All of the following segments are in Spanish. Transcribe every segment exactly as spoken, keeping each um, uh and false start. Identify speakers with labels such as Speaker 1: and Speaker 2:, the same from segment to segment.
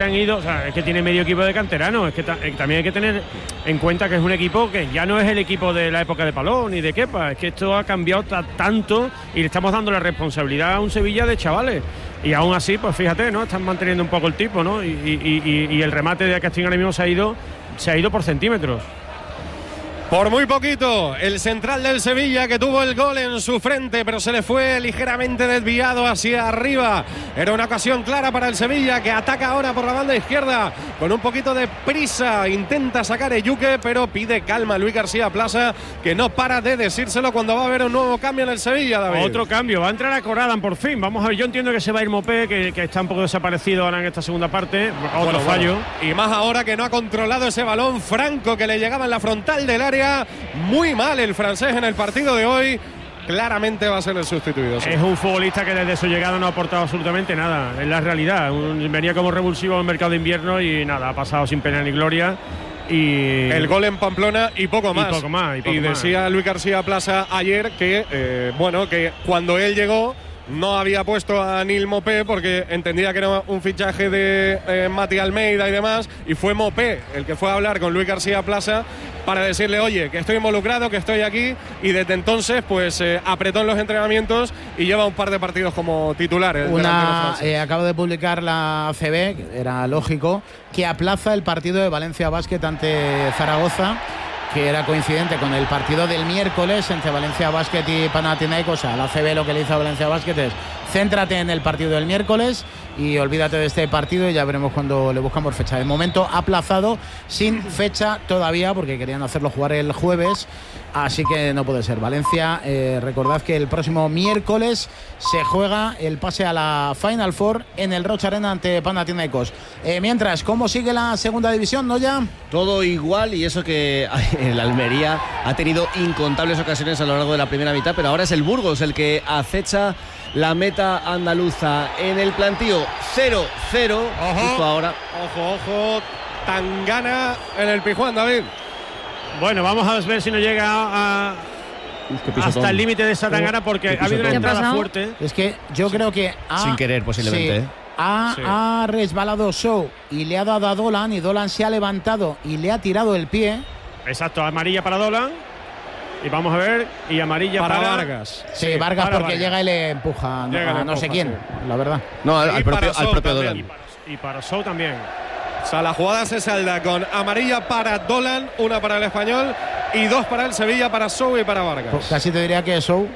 Speaker 1: han ido, o sea, es que tiene medio equipo de canteranos, es que ta- eh, también hay que tener en cuenta que es un equipo que ya no es el equipo de la época de Palón ni de Kepa, es que esto ha cambiado ta- tanto y le estamos dando la responsabilidad a un Sevilla de chavales. Y aún así, pues fíjate, ¿no? Están manteniendo un poco el tipo, ¿no? Y, y, y, y el remate de Castillo ahora mismo se ha ido, se ha ido por centímetros.
Speaker 2: Por muy poquito, el central del Sevilla que tuvo el gol en su frente, pero se le fue ligeramente desviado hacia arriba. Era una ocasión clara para el Sevilla, que ataca ahora por la banda izquierda con un poquito de prisa. Intenta sacar Eyuke, pero pide calma a Luis García Plaza, que no para de decírselo cuando va a haber un nuevo cambio en el Sevilla, David.
Speaker 1: Otro cambio, va a entrar a Corradan por fin. Vamos a ver, yo entiendo que se va a ir Mopé, que, que está un poco desaparecido ahora en esta segunda parte. Otro
Speaker 2: Bueno,
Speaker 1: fallo.
Speaker 2: bueno. Y más ahora que no ha controlado ese balón Franco, que le llegaba en la frontal del área. Muy mal el francés en el partido de hoy. Claramente va a ser el sustituido. Sí.
Speaker 1: Es un futbolista que desde su llegada no ha aportado absolutamente nada. Es la realidad. Un, venía como revulsivo en el mercado de invierno y nada, ha pasado sin pena ni gloria. Y
Speaker 2: el gol en Pamplona y poco más.
Speaker 1: Y poco más. Y, poco
Speaker 2: y decía
Speaker 1: más.
Speaker 2: Luis García Plaza ayer que, eh, bueno, que cuando él llegó no había puesto a Nil Mopé porque entendía que era un fichaje de eh, Mati Almeida y demás, y fue Mopé el que fue a hablar con Luis García Plaza para decirle, oye, que estoy involucrado, que estoy aquí, y desde entonces pues eh, apretó en los entrenamientos y lleva un par de partidos como titular.
Speaker 3: Una, eh, acabo de publicar la A C B, que era lógico, que aplaza el partido de Valencia Basket ante Zaragoza, que era coincidente con el partido del miércoles entre Valencia Basket y Panathinaikos. O sea, la A C B lo que le hizo a Valencia Basket es céntrate en el partido del miércoles y olvídate de este partido y ya veremos cuando le buscamos fecha. De momento aplazado, sin fecha todavía, porque querían hacerlo jugar el jueves, así que no puede ser. Valencia, eh, recordad que el próximo miércoles se juega el pase a la Final Four en el Rocha Arena ante Panathinaikos. Eh, mientras, ¿cómo sigue la segunda división, no ya?
Speaker 4: Todo igual, y eso que el Almería ha tenido incontables ocasiones a lo largo de la primera mitad, pero ahora es el Burgos el que acecha la meta andaluza en el plantío. Cero cero justo ahora.
Speaker 2: Ojo, ojo, Tangana en el Pijuán, David.
Speaker 1: Bueno, vamos a ver si no llega a,
Speaker 4: Uf,
Speaker 1: hasta el límite de esa Tangana, porque ha habido una entrada fuerte.
Speaker 3: Es que yo creo que ha,
Speaker 4: sin querer posiblemente,
Speaker 3: sí,
Speaker 4: ¿eh?
Speaker 3: ha,
Speaker 1: Sí.
Speaker 3: ha resbalado Show y le ha dado a Dolan, y Dolan se ha levantado y le ha tirado el pie.
Speaker 1: Exacto, amarilla para Dolan. Y vamos a ver, y amarilla
Speaker 2: para,
Speaker 1: para
Speaker 2: Vargas.
Speaker 3: Sí, Vargas
Speaker 1: para
Speaker 3: porque
Speaker 1: Vargas.
Speaker 3: llega y le empuja,
Speaker 2: Llega y
Speaker 3: a
Speaker 2: le
Speaker 3: no sé
Speaker 2: empuja,
Speaker 3: quién,
Speaker 2: sí.
Speaker 3: la verdad.
Speaker 4: No, al, al
Speaker 2: Y
Speaker 4: propio,
Speaker 2: para
Speaker 4: al
Speaker 2: Sou
Speaker 4: propio
Speaker 2: también.
Speaker 4: Dolan.
Speaker 1: Y para, y para Sou también.
Speaker 2: O sea, la jugada se salda con amarilla para Dolan, una para el Español y dos para el Sevilla, para Sou y para Vargas.
Speaker 3: Pues casi te diría que Show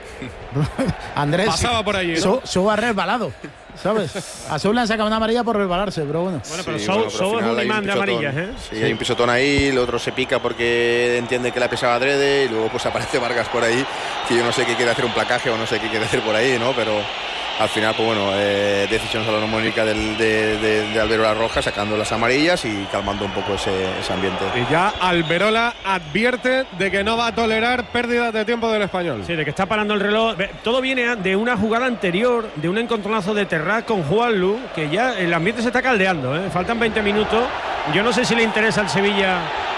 Speaker 3: Andrés
Speaker 2: Pasaba por allí, ¿no?
Speaker 3: Show, Show ha resbalado, ¿sabes? A Show le han sacado una amarilla por resbalarse, pero bueno.
Speaker 1: Bueno, pero
Speaker 5: Sí,
Speaker 1: Sou,
Speaker 5: bueno, pero
Speaker 1: Sou
Speaker 5: al
Speaker 1: es
Speaker 5: final
Speaker 1: un
Speaker 5: hay
Speaker 1: imán de
Speaker 5: pisotón.
Speaker 1: amarillas, ¿eh?
Speaker 5: Sí, hay un pisotón ahí, el otro se pica porque entiende que la pesaba adrede y luego pues aparece Vargas por ahí, que yo no sé qué quiere hacer, un placaje o no sé qué quiere hacer por ahí, ¿no? Pero al final, pues bueno, eh, decisión salomónica del, de, de, de Alberola Roja, sacando las amarillas y calmando un poco ese, ese ambiente.
Speaker 2: Y ya Alberola advierte de que no va a tolerar pérdidas de tiempo del Español.
Speaker 1: Sí, de que está parando el reloj. Ve, todo viene de una jugada anterior, de un encontronazo de Terrat con Juanlu, que ya el ambiente se está caldeando, ¿eh? Faltan veinte minutos. Yo no sé si le interesa al Sevilla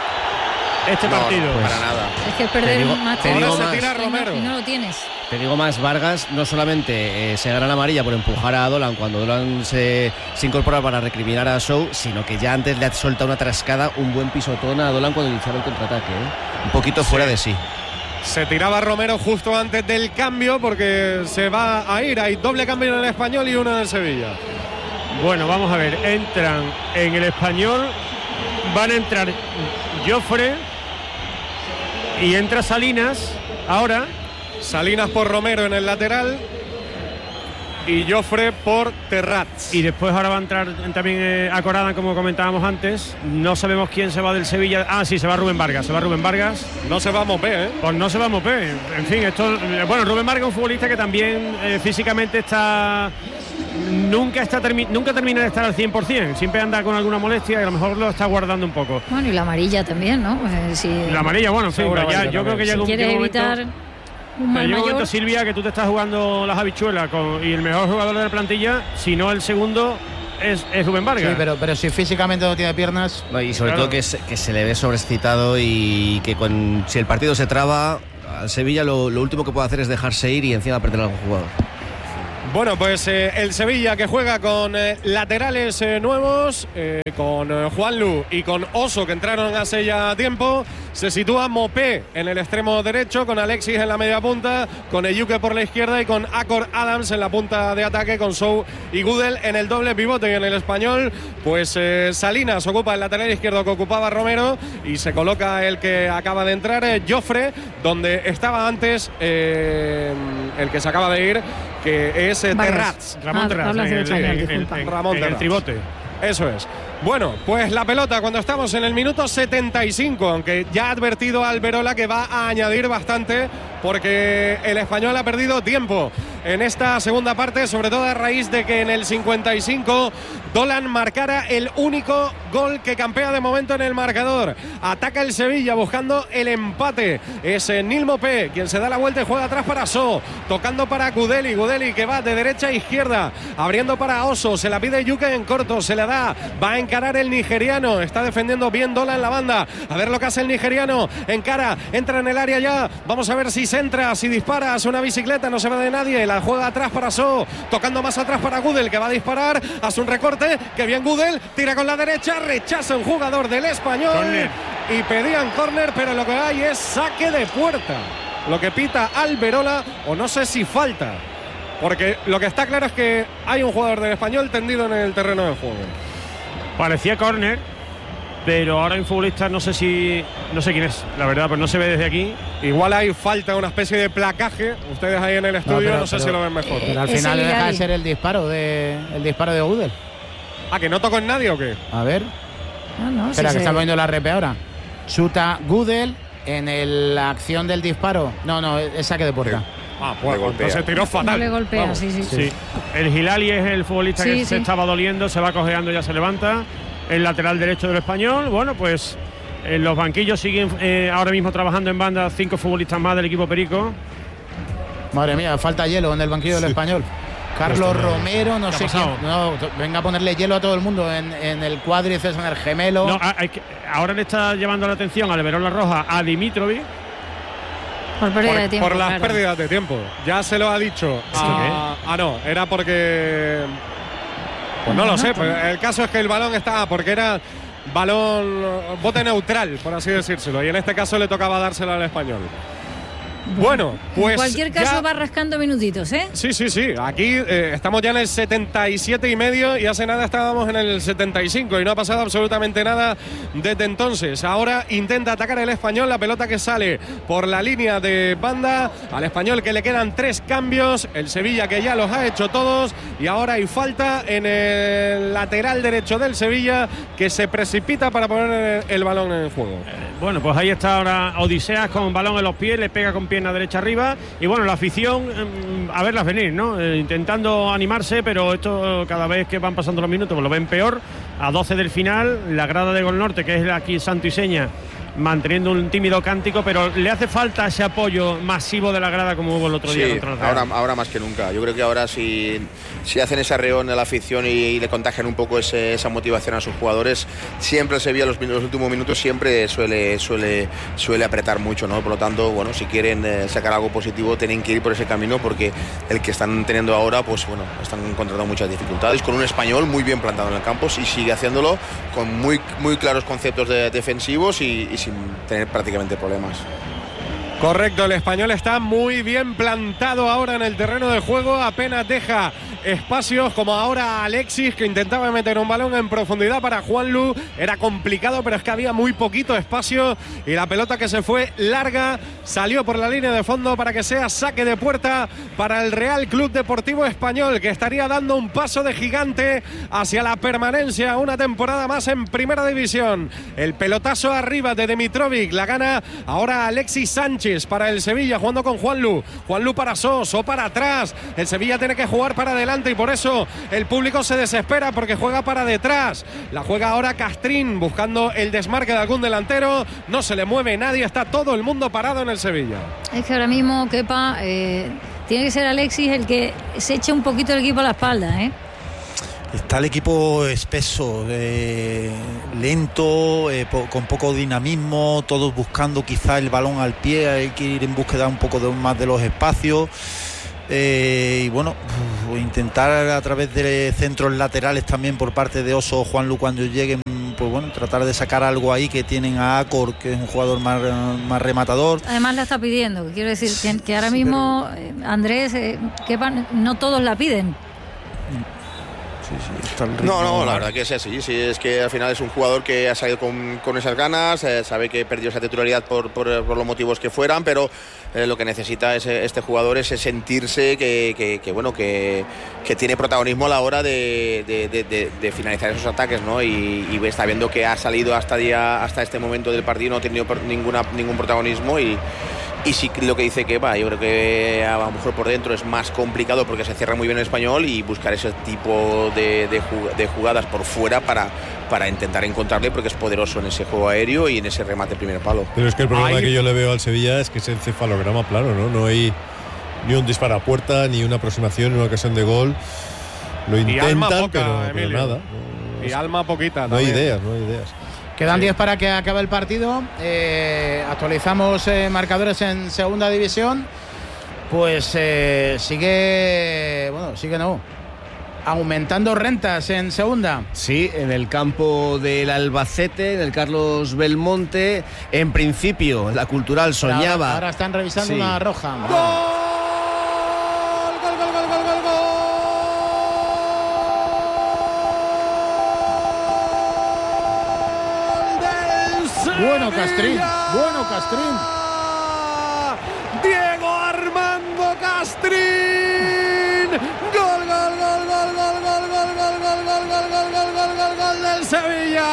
Speaker 1: este
Speaker 5: No,
Speaker 1: partido.
Speaker 5: no, para nada.
Speaker 6: Es que perder
Speaker 4: digo-
Speaker 6: un match
Speaker 4: te digo
Speaker 2: Ahora
Speaker 4: más.
Speaker 2: se tira
Speaker 6: y no-
Speaker 2: Romero.
Speaker 6: y no lo tienes.
Speaker 4: Te digo más, Vargas no solamente eh, se gana la amarilla por empujar a Dolan cuando Dolan se, se incorpora para recriminar a Show, sino que ya antes le ha soltado una trascada, un buen pisotón a Dolan cuando iniciaba el contraataque, ¿eh? Un poquito fuera de sí.
Speaker 2: Se tiraba Romero justo antes del cambio porque se va a ir. Hay doble cambio en el Español y uno en el Sevilla.
Speaker 1: Bueno, vamos a ver. Entran en el Español, van a entrar Jofre y entra Salinas ahora.
Speaker 2: Salinas por Romero en el lateral y Jofre por Terrat.
Speaker 1: Y después ahora va a entrar también eh, a Corada, como comentábamos antes. No sabemos quién se va del Sevilla. Ah, sí, se va Rubén Vargas. Se va Rubén Vargas.
Speaker 2: No se va a Mopé, ¿eh?
Speaker 1: Pues no se va a Mopé. En fin, esto. Bueno, Rubén Vargas es un futbolista que también eh, físicamente está. Nunca está termi nunca termina de estar al cien por cien. Siempre anda con alguna molestia y a lo mejor lo está guardando un poco.
Speaker 6: Bueno, y la amarilla también, ¿no? Eh, si
Speaker 1: La amarilla, bueno, en fin,
Speaker 2: Seguro
Speaker 1: ya,
Speaker 2: amarilla
Speaker 1: yo creo que
Speaker 2: también.
Speaker 1: llega
Speaker 6: si
Speaker 1: un,
Speaker 6: quiere
Speaker 1: llega un momento.
Speaker 6: evitar un mal
Speaker 1: Pero llega un
Speaker 6: mayor.
Speaker 1: momento, Silvia, que tú te estás jugando las habichuelas con, y el mejor jugador de la plantilla, si no el segundo, es, es Rubén Vargas.
Speaker 3: Sí, pero, pero si físicamente no tiene piernas.
Speaker 4: No, y sobre
Speaker 1: Claro.
Speaker 4: todo que se, que se le ve sobreexcitado y que con, si el partido se traba, al Sevilla lo, lo último que puede hacer es dejarse ir y encima perder a algún jugador.
Speaker 2: Bueno, pues eh, el Sevilla que juega con eh, laterales eh, nuevos, eh, con eh, Juanlu y con Oso, que entraron hace ya tiempo. Se sitúa Mopé en el extremo derecho, con Alexis en la media punta, con Eyuke por la izquierda y con Acor Adams en la punta de ataque, con Sou y Gudel en el doble pivote. Y en el Español, pues eh, Salinas ocupa el lateral izquierdo que ocupaba Romero y se coloca el que acaba de entrar, eh, Jofre, donde estaba antes eh, el que se acaba de ir, que es eh, Terrats.
Speaker 1: Ramón
Speaker 6: Ah,
Speaker 1: Terrats,
Speaker 6: hablas
Speaker 1: en
Speaker 6: del
Speaker 1: el,
Speaker 6: español,
Speaker 1: en- en-
Speaker 6: disculpa.
Speaker 1: en-
Speaker 2: Ramón
Speaker 1: en el
Speaker 2: Terrats.
Speaker 1: tribote.
Speaker 2: Eso es. Bueno, pues la pelota cuando estamos en el minuto setenta y cinco, aunque ya ha advertido a Alberola que va a añadir bastante porque el Español ha perdido tiempo en esta segunda parte, sobre todo a raíz de que en el cincuenta y cinco Dolan marcara el único gol que campea de momento en el marcador. Ataca el Sevilla buscando el empate. Es eh, Nil Mopé quien se da la vuelta y juega atrás para So, tocando para Gudeli, Gudeli que va de derecha a izquierda, abriendo para Oso, se la pide Yuke en corto, se la da, va a encarar el nigeriano, está defendiendo bien Dolan en la banda, a ver lo que hace el nigeriano, encara, entra en el área ya, vamos a ver si se entra, si dispara, hace una bicicleta, no se va de nadie, la juega atrás para So, tocando más atrás para Gudel que va a disparar, hace un recorte, que bien Gudel, tira con la derecha, rechaza un jugador del Español
Speaker 1: Córner.
Speaker 2: y pedían córner, pero lo que hay es saque de puerta, lo que pita Alberola, o no sé si falta, porque lo que está claro es que hay un jugador del Español tendido en el terreno de juego.
Speaker 1: Parecía córner, pero ahora hay un futbolista, no sé si, no sé quién es, la verdad, pues no se ve desde aquí.
Speaker 2: Igual hay falta, una especie de placaje, ustedes ahí en el estudio, no,
Speaker 3: pero-
Speaker 2: sé
Speaker 3: pero-
Speaker 2: si lo ven mejor.
Speaker 3: Pero al
Speaker 6: Es
Speaker 3: final
Speaker 6: el
Speaker 3: deja de
Speaker 6: Hilali.
Speaker 3: ser el disparo de el disparo de Gudel.
Speaker 2: Ah, ¿que no tocó en nadie o qué?
Speaker 3: A ver,
Speaker 6: No, no,
Speaker 3: espera,
Speaker 6: sí
Speaker 3: que
Speaker 6: se-
Speaker 3: está poniendo la repe ahora. Chuta Gudel en el- la acción del disparo. No, no, es saque de puerta.
Speaker 2: Ah, pues
Speaker 5: Le golpea.
Speaker 2: entonces tiró
Speaker 6: no
Speaker 2: fatal.
Speaker 6: le golpea,
Speaker 2: Vamos.
Speaker 6: sí, sí.
Speaker 1: Sí. El Hilali es el futbolista que
Speaker 6: Sí,
Speaker 1: se
Speaker 6: sí.
Speaker 1: estaba doliendo, se va cojeando, ya se levanta. El lateral derecho del Español. Bueno, pues en los banquillos siguen eh, ahora mismo trabajando en banda cinco futbolistas más del equipo Perico.
Speaker 3: Madre mía, falta hielo en el banquillo del Español. Carlos Romero, no
Speaker 1: ¿Qué ha
Speaker 3: sé quién.
Speaker 1: pasado?
Speaker 3: No, t- venga a ponerle hielo a todo el mundo en, en el cuádriceps, en el gemelo.
Speaker 1: No, hay que- ahora le está llevando la atención a Alberola Roja a Dimitrovic.
Speaker 6: Por pérdida de
Speaker 2: Por,
Speaker 6: tiempo.
Speaker 2: por las
Speaker 6: claro.
Speaker 2: pérdidas de tiempo. Ya se lo ha dicho. Ah, ah, no, era porque. Pues no lo sé. Pues el caso es que el balón estaba. Porque era balón. Bote neutral, por así decírselo. Y en este caso le tocaba dárselo al Español. Bueno, pues.
Speaker 6: En cualquier caso
Speaker 2: ya-
Speaker 6: va rascando minutitos, ¿eh?
Speaker 2: Sí, sí, sí. Aquí eh, estamos ya en el setenta y siete y medio y hace nada estábamos en el setenta y cinco y no ha pasado absolutamente nada desde entonces. Ahora intenta atacar el Español, la pelota que sale por la línea de banda. Al Español que le quedan tres cambios. El Sevilla que ya los ha hecho todos y ahora hay falta en el lateral derecho del Sevilla que se precipita para poner el balón en juego.
Speaker 1: Bueno, pues ahí está ahora Odiseas con balón en los pies, le pega con pierna derecha arriba. Y bueno, la afición, mm, a verlas venir, ¿no? Eh, intentando animarse, pero esto cada vez que van pasando los minutos, pues lo ven peor. A doce del final, la grada de Gol Norte, que es aquí Santo y Seña, manteniendo un tímido cántico, pero le hace falta ese apoyo masivo de la grada como hubo el otro día
Speaker 5: Sí,
Speaker 1: contra el Real.
Speaker 5: ahora, ahora más que nunca. Yo creo que ahora si, si hacen ese arreón a la afición y, y le contagian un poco ese- esa motivación a sus jugadores, siempre el Sevilla los, los últimos minutos siempre suele, suele, suele apretar mucho, ¿no? Por lo tanto, bueno, si quieren eh, sacar algo positivo tienen que ir por ese camino porque el que están teniendo ahora, pues bueno, están encontrando muchas dificultades con un Español muy bien plantado en el campo y sigue haciéndolo con muy, muy claros conceptos de- defensivos y, y sin tener prácticamente problemas.
Speaker 2: Correcto, el Español está muy bien plantado ahora en el terreno de juego, apenas deja espacios como ahora Alexis que intentaba meter un balón en profundidad para Juanlu, era complicado pero es que había muy poquito espacio y la pelota que se fue larga salió por la línea de fondo para que sea saque de puerta para el Real Club Deportivo Español que estaría dando un paso de gigante hacia la permanencia una temporada más en Primera División. El pelotazo arriba de Dimitrovic, la gana ahora Alexis Sánchez para el Sevilla jugando con Juanlu, Juanlu para So, So para atrás, el Sevilla tiene que jugar para adelante y por eso el público se desespera porque juega para detrás, la juega ahora Castrín buscando el desmarque de algún delantero, no se le mueve nadie, está todo el mundo parado en el Sevilla.
Speaker 6: Es que ahora mismo, Kepa, eh, tiene que ser Alexis el que se eche un poquito el equipo a la espalda, ¿eh?
Speaker 7: Está el equipo espeso, eh, lento, eh, po- con poco dinamismo, todos buscando quizá el balón al pie, hay que ir en búsqueda un poco de más de los espacios. Eh, y bueno, pues intentar a través de centros laterales también por parte de Oso o Juanlu cuando lleguen, pues bueno, tratar de sacar algo ahí, que tienen a Acor, que es un jugador más, más rematador.
Speaker 6: Además la está pidiendo, quiero decir que, que ahora sí, mismo pero... Andrés, eh, que no todos la piden.
Speaker 7: Sí, sí, está el ritmo.
Speaker 5: No, no, la verdad que es así, sí, es que al final es un jugador que ha salido con, con esas ganas, eh, sabe que perdió esa titularidad por, por, por los motivos que fueran, pero eh, lo que necesita es, este jugador es sentirse que, que, que bueno, que, que tiene protagonismo a la hora de, de, de, de, de finalizar esos ataques, ¿no? Y, y está viendo que ha salido hasta, día, hasta este momento del partido, no ha tenido ninguna, ningún protagonismo y Y sí, lo que dice que va, yo creo que a lo mejor por dentro es más complicado porque se cierra muy bien el Español y buscar ese tipo de, de, de jugadas por fuera para, para intentar encontrarle, porque es poderoso en ese juego aéreo y en ese remate primer palo.
Speaker 8: Pero es que el problema
Speaker 1: Ay.
Speaker 8: que yo le veo al Sevilla es que es encefalograma plano, ¿no? No hay ni un disparo a puerta, ni una aproximación, ni una ocasión de gol. Lo intentan,
Speaker 2: poca,
Speaker 8: pero, pero
Speaker 2: Emilio.
Speaker 8: nada.
Speaker 2: Y alma poquita.
Speaker 8: No hay
Speaker 2: también.
Speaker 8: ideas, no hay ideas.
Speaker 3: Quedan
Speaker 2: Sí.
Speaker 3: diez para que acabe el partido. Eh, actualizamos eh, marcadores en segunda división. Pues eh, sigue. Bueno, sigue no. Aumentando rentas en segunda.
Speaker 4: Sí, en el campo del Albacete, en el Carlos Belmonte. En principio, la Cultural soñaba.
Speaker 3: Ahora, ahora están revisando
Speaker 4: Sí.
Speaker 3: una roja. Bueno, Castrín. Bueno, Castrín.
Speaker 2: Diego Armando Castrín. Gol, gol, gol, gol, gol, gol, gol, gol, gol, gol, gol, gol, gol, gol, gol, gol del Sevilla.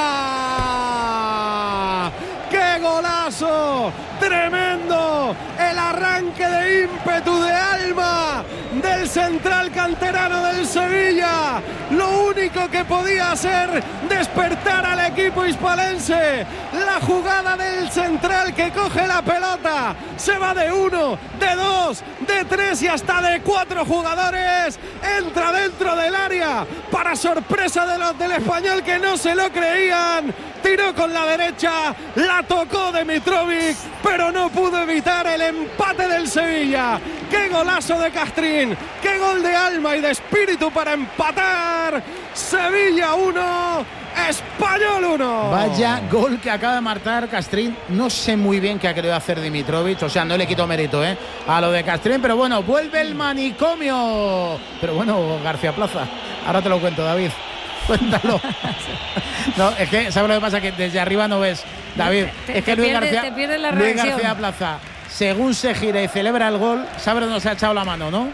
Speaker 2: ¡Qué golazo! ¡Tremendo! El arranque de ímpetu de alma del central canterano del Sevilla. Lo único que podía hacer despertar al equipo hispalense. La jugada del central que coge la pelota. Se va de uno, de dos, de tres y hasta de cuatro jugadores. Entra dentro del área. Para sorpresa de los del Español que no se lo creían. Tiró con la derecha. La tocó de Mitrovic. Pero no pudo evitar el empate del Sevilla. ¡Qué golazo de Castrín! ¡Qué gol de alma y de espíritu para empatar! Sevilla uno, Español uno.
Speaker 3: Vaya gol que acaba de marcar Castrín. No sé muy bien qué ha querido hacer Dimitrovic. O sea, no le quito mérito ¿eh? a lo de Castrín. Pero bueno, vuelve el manicomio. Pero bueno, García Plaza. Ahora te lo cuento, David. Cuéntalo. No, es que, ¿sabes lo que pasa? Que desde arriba no ves, David.
Speaker 6: Te,
Speaker 3: es que
Speaker 6: te
Speaker 3: Luis,
Speaker 6: pierde,
Speaker 3: García,
Speaker 6: te pierde la
Speaker 3: Luis
Speaker 6: reacción.
Speaker 3: García Plaza, según se gira y celebra el gol, ¿sabes dónde se ha echado la mano, no?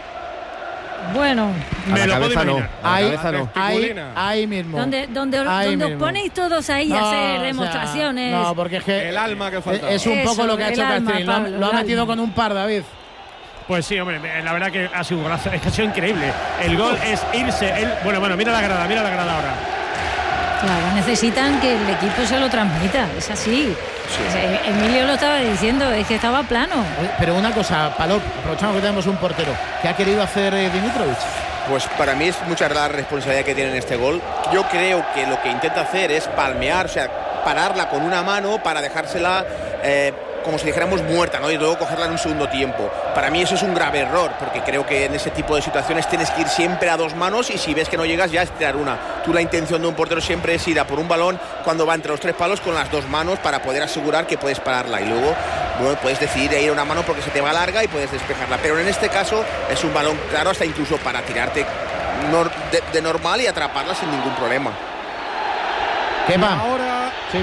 Speaker 6: Bueno,
Speaker 4: A
Speaker 1: Me
Speaker 4: la
Speaker 1: lo puedo
Speaker 4: cabeza no.
Speaker 1: imaginar.
Speaker 4: A la
Speaker 3: Ahí,
Speaker 4: cabeza no.
Speaker 3: ahí,
Speaker 2: Testiculina.
Speaker 3: ahí mismo.
Speaker 6: donde, donde,
Speaker 3: Ahí
Speaker 6: donde os
Speaker 3: mismo.
Speaker 6: ponéis todos ahí a
Speaker 3: No,
Speaker 6: hacer
Speaker 3: o sea,
Speaker 6: demostraciones.
Speaker 3: no, porque es que
Speaker 2: El alma que faltaba.
Speaker 3: es un poco
Speaker 6: Eso,
Speaker 3: lo que ha
Speaker 6: el
Speaker 3: hecho
Speaker 6: alma,
Speaker 3: Castrín. Lo ha-
Speaker 6: Pablo,
Speaker 3: lo ha
Speaker 6: el
Speaker 3: metido
Speaker 6: alma.
Speaker 3: con un par, David.
Speaker 1: Pues sí, hombre, la verdad que ha sido un golazo. Es que ha sido increíble. El gol es irse. El, bueno, bueno, mira la grada, mira la grada ahora.
Speaker 6: Claro, necesitan que el equipo se lo transmita, es así. Es- eh, Emilio lo estaba diciendo, es que estaba plano.
Speaker 3: Oye, pero una cosa, Palop, aprovechamos que tenemos un portero. ¿Qué ha querido hacer eh, Dimitrovic?
Speaker 5: Pues para mí es mucha la responsabilidad que tiene en este gol. Yo creo que lo que intenta hacer es palmear, o sea, pararla con una mano para dejársela eh, como si dijéramos muerta, ¿no? Y luego cogerla en un segundo tiempo. Para mí eso es un grave error, porque creo que en ese tipo de situaciones tienes que ir siempre a dos manos y si ves que no llegas ya es tirar una. Tú, la intención de un portero siempre es ir a por un balón cuando va entre los tres palos con las dos manos para poder asegurar que puedes pararla y luego, bueno, puedes decidir ir a una mano porque se te va larga y puedes despejarla. Pero en este caso es un balón claro hasta incluso para tirarte nor- de, de normal y atraparla sin ningún problema.
Speaker 3: ¿Qué va?
Speaker 2: Ahora
Speaker 3: Sí.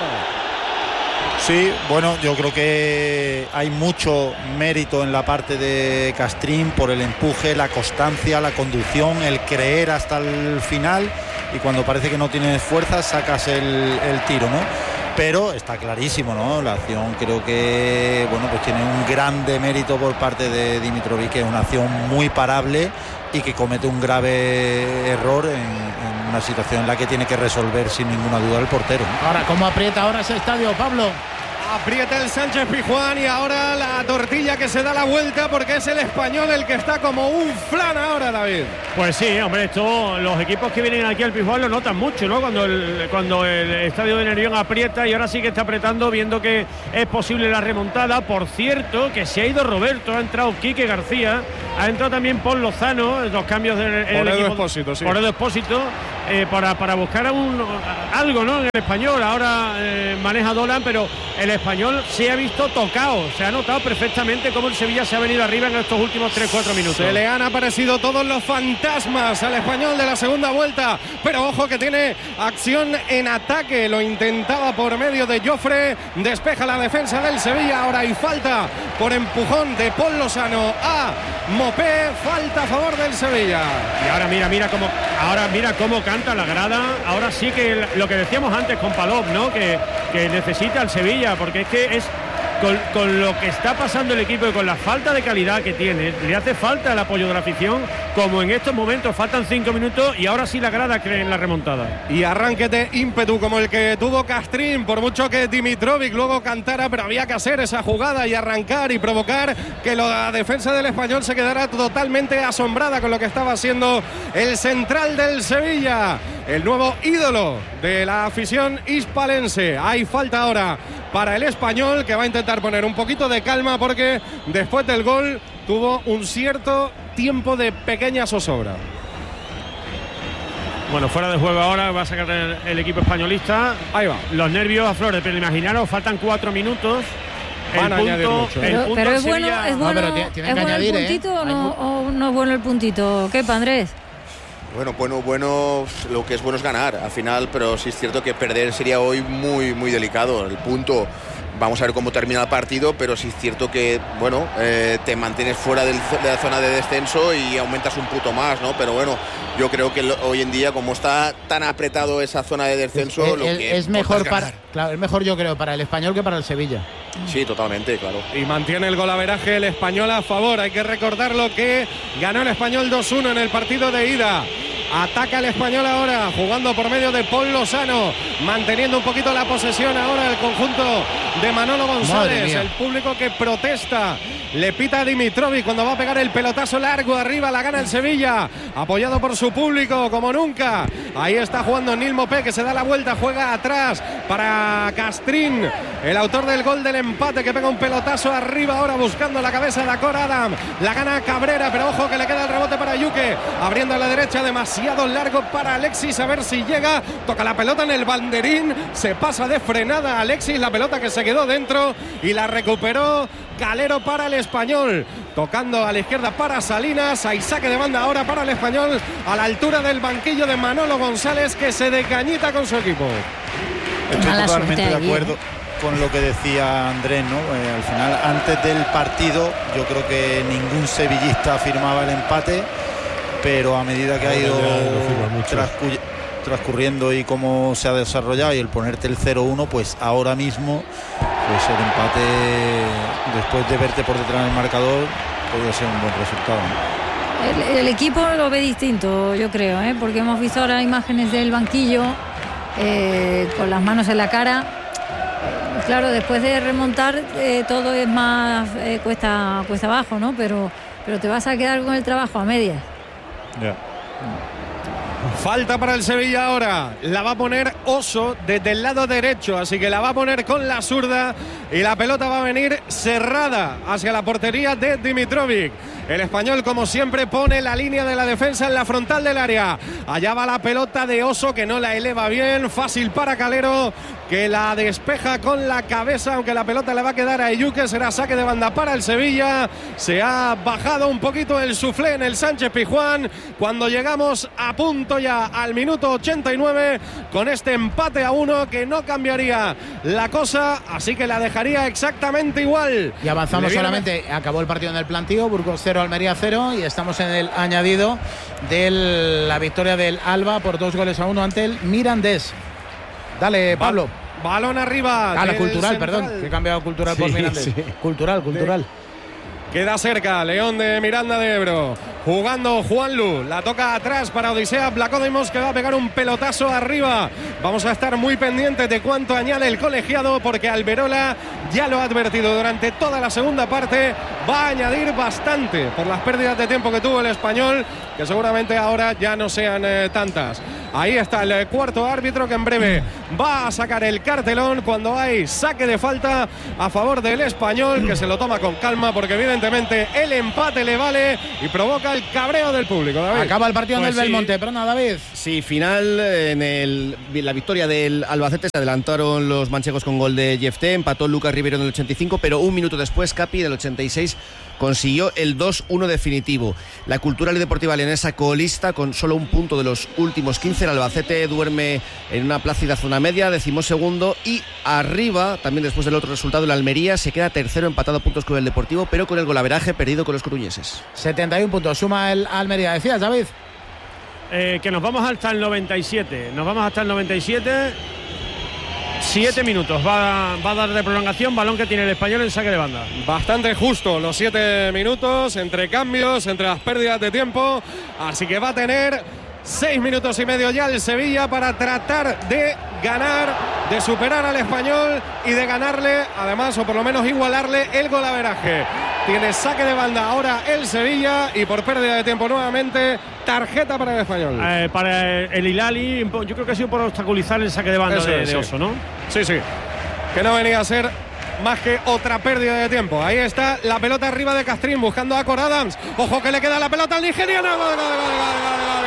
Speaker 7: Sí, bueno, yo creo que hay mucho mérito en la parte de Castrín por el empuje, la constancia, la conducción, el creer hasta el final y cuando parece que no tienes fuerza sacas el, el tiro, ¿no? Pero está clarísimo, ¿no? La acción creo que, bueno, pues tiene un grande mérito por parte de Dimitrovic, que es una acción muy parable y que comete un grave error en, en una situación en la que tiene que resolver sin ninguna duda el portero, ¿no?
Speaker 3: Ahora, ¿cómo aprieta ahora ese estadio, Pablo?
Speaker 2: aprieta el Sánchez Pizjuán y ahora la tortilla que se da la vuelta porque es el Español el que está como un flan ahora, David.
Speaker 1: Pues sí, hombre, esto, los equipos que vienen aquí al Pizjuán lo notan mucho, ¿no? Cuando el, cuando el estadio de Nervión aprieta, y ahora sí que está apretando, viendo que es posible la remontada. Por cierto, que se ha ido Roberto, ha entrado Quique García, ha entrado también Paul Lozano, los cambios del
Speaker 2: por Edu Expósito, sí.
Speaker 1: Por Edu Expósito, eh, para, para buscar a un, a, algo, ¿no? En el Español, ahora eh, maneja Dolan, pero el Español se ha visto tocado, se ha notado perfectamente cómo el Sevilla se ha venido arriba en estos últimos tres cuatro minutos.
Speaker 2: Se le han aparecido todos los fantasmas al Español de la segunda vuelta, pero ojo que tiene acción en ataque, lo intentaba por medio de Jofre, despeja la defensa del Sevilla, ahora hay falta por empujón de Paul Lozano a Mopé, falta a favor del Sevilla.
Speaker 1: Y ahora mira, mira cómo, ahora mira cómo canta la grada, ahora sí que lo que decíamos antes con Palop, ¿no? Que, que necesita el Sevilla, porque es que es Con, con lo que está pasando el equipo y con la falta de calidad que tiene, le hace falta el apoyo de la afición, como en estos momentos faltan cinco minutos y ahora sí la grada cree en la remontada.
Speaker 2: Y arranque de ímpetu como el que tuvo Castrín, por mucho que Dimitrovic luego cantara, pero había que hacer esa jugada y arrancar y provocar que la defensa del Español se quedara totalmente asombrada con lo que estaba haciendo el central del Sevilla, el nuevo ídolo de la afición hispalense. Hay falta ahora para el Español, que va a intentar poner un poquito de calma porque después del gol tuvo un cierto tiempo de pequeña zozobra.
Speaker 1: Bueno, fuera de juego ahora va a sacar el, el equipo españolista.
Speaker 2: Ahí va.
Speaker 1: Los nervios a flores, pero imaginaros, faltan cuatro minutos.
Speaker 2: Van
Speaker 1: el
Speaker 2: a añadir
Speaker 1: punto,
Speaker 2: mucho.
Speaker 1: el
Speaker 6: Pero,
Speaker 1: punto
Speaker 6: pero es
Speaker 1: Sevilla...
Speaker 6: bueno, es
Speaker 3: No,
Speaker 6: bueno,
Speaker 3: pero tiene- tiene
Speaker 6: ¿es
Speaker 3: que
Speaker 6: bueno
Speaker 3: añadir,
Speaker 6: el
Speaker 3: ¿eh?
Speaker 6: puntito o,
Speaker 3: Hay
Speaker 6: no,
Speaker 3: mu-
Speaker 6: o no es bueno el puntito? ¿Qué, Andrés?
Speaker 5: Bueno, bueno, bueno, lo que es bueno es ganar al final, pero sí es cierto que perder sería hoy muy, muy delicado. El punto, vamos a ver cómo termina el partido, pero sí es cierto que, bueno, eh, te mantienes fuera del, de la zona de descenso y aumentas un punto más, ¿no? Pero bueno, yo creo que lo, hoy en día, como está tan apretado esa zona de descenso,
Speaker 3: es,
Speaker 5: lo
Speaker 3: es-
Speaker 5: que
Speaker 3: es mejor
Speaker 5: importa
Speaker 3: para,
Speaker 5: ganar.
Speaker 3: claro, es mejor yo creo para el Español que para el Sevilla.
Speaker 5: Sí, totalmente, claro.
Speaker 2: Y mantiene el golaveraje el Español a favor. Hay que recordarlo que ganó el Español dos uno en el partido de ida. Ataca el Español ahora, jugando por medio de Paul Lozano, manteniendo un poquito la posesión ahora el conjunto de Manolo
Speaker 3: Madre
Speaker 2: González.
Speaker 3: mía.
Speaker 2: El público que protesta, le pita a Dimitrovic cuando va a pegar el pelotazo largo arriba, la gana el Sevilla, apoyado por su público como nunca. Ahí está jugando Nil Mopé, que se da la vuelta, juega atrás para Castrín, el autor del gol del empate, que pega un pelotazo arriba ahora buscando la cabeza de Acor Adam. La gana Cabrera, pero ojo que le queda el rebote para Yuque, abriendo a la derecha, demasiado largo para Alexis, a ver si llega, toca la pelota en el banderín, se pasa de frenada Alexis, la pelota que se quedó dentro y la recuperó Calero para el Español, tocando a la izquierda para Salinas, hay saque de banda ahora para el Español a la altura del banquillo de Manolo González, que se decañita con su equipo.
Speaker 7: Estoy
Speaker 6: Mala
Speaker 7: totalmente
Speaker 6: suerte
Speaker 7: de
Speaker 6: allí,
Speaker 7: acuerdo con lo que decía Andrés, ¿no? Eh, al final, antes del partido, yo creo que ningún sevillista firmaba el empate, pero a medida que ha
Speaker 8: Ahora
Speaker 7: ido
Speaker 8: ya lo firma mucho.
Speaker 7: transcu- transcurriendo y cómo se ha desarrollado y el ponerte el cero uno, pues ahora mismo, pues el empate, después de verte por detrás del marcador, podría ser un buen resultado, ¿no?
Speaker 6: El, el equipo lo ve distinto, yo creo, ¿eh? Porque hemos visto ahora imágenes del banquillo eh, con las manos en la cara. Claro, después de remontar eh, todo es más eh, cuesta cuesta abajo, ¿no? Pero, pero te vas a quedar con el trabajo a medias.
Speaker 7: Ya.
Speaker 2: Falta para el Sevilla ahora, la va a poner Oso desde el lado derecho, así que la va a poner con la zurda y la pelota va a venir cerrada hacia la portería de Dimitrovic. El Español, como siempre, pone la línea de la defensa en la frontal del área. Allá va la pelota de Oso, que no la eleva bien, fácil para Calero, que la despeja con la cabeza, aunque la pelota le va a quedar a Eyuque, será saque de banda para el Sevilla. Se ha bajado un poquito el suflé en el Sánchez Pizjuán cuando llegamos a punto ya al minuto ochenta y nueve con este empate a uno que no cambiaría la cosa, así que la dejaría exactamente igual.
Speaker 3: Y avanzamos
Speaker 2: Le viene-
Speaker 3: solamente, acabó el partido en el plantío, Burgos cero, Almería cero, y estamos en el añadido de la victoria del Alba por dos goles a uno ante el Mirandés. Dale, Pablo.
Speaker 2: Balón arriba.
Speaker 3: Ah, la
Speaker 2: del
Speaker 3: cultural,
Speaker 2: central.
Speaker 3: perdón, que he cambiado cultural por
Speaker 2: Sí,
Speaker 3: Mirandés.
Speaker 2: sí.
Speaker 3: Cultural, cultural.
Speaker 2: Queda cerca León de Miranda de Ebro. jugando Juanlu, la toca atrás para Odisea Vlachodimos, que va a pegar un pelotazo arriba. Vamos a estar muy pendientes de cuánto añade el colegiado, porque Alberola ya lo ha advertido durante toda la segunda parte, va a añadir bastante por las pérdidas de tiempo que tuvo el Español, que seguramente ahora ya no sean eh, tantas. Ahí está el cuarto árbitro, que en breve va a sacar el cartelón cuando hay saque de falta a favor del Español, que se lo toma con calma porque evidentemente el empate le vale y provoca el cabreo del público. David.
Speaker 3: Acaba el partido
Speaker 4: Pues
Speaker 3: en el
Speaker 4: sí.
Speaker 3: Belmonte, perdona, David.
Speaker 4: Sí, final en el, la victoria del Albacete. Se adelantaron los manchegos con gol de Jefté, empató Lucas Rivero en el ochenta y cinco, pero un minuto después Capi, del ochenta y seis, consiguió el dos uno definitivo. La Cultural y Deportiva Leonesa colista con solo un punto de los últimos quince. El Albacete duerme en una plácida zona media, decimosegundo, y arriba, también después del otro resultado, el Almería se queda tercero, empatado a puntos con el Deportivo, pero con el golaveraje perdido con los coruñeses.
Speaker 3: setenta y uno puntos, suma el Almería, decías, David.
Speaker 1: Eh, que nos vamos hasta el noventa y siete. Nos vamos hasta el noventa y siete. Siete minutos. Va, va a dar de prolongación, balón que tiene el Español en saque de banda.
Speaker 2: Bastante justo los siete minutos, entre cambios, entre las pérdidas de tiempo. Así que va a tener seis minutos y medio ya el Sevilla para tratar de ganar, de superar al Español y de ganarle, además, o por lo menos igualarle el golaveraje. Tiene saque de banda ahora el Sevilla y por pérdida de tiempo nuevamente tarjeta para el Español.
Speaker 1: Eh, para el Hilali, yo creo que ha sido por obstaculizar el saque de banda
Speaker 2: Eso
Speaker 1: de,
Speaker 2: es,
Speaker 1: de
Speaker 2: sí.
Speaker 1: Oso, ¿no?
Speaker 2: Sí, sí. Que no venía a ser más que otra pérdida de tiempo. Ahí está la pelota arriba de Castrín buscando a Cor Adams. Ojo que le queda la pelota al nigeriano. Gol, gol, gol, gol, gol,